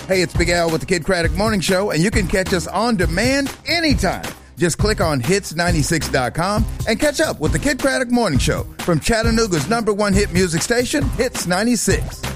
Hey, it's Big Al with the Kid Craddock Morning Show, and you can catch us on demand anytime. Just click on hits96.com and catch up with the Kid Craddock Morning Show from Chattanooga's #1 hit music station, Hits 96.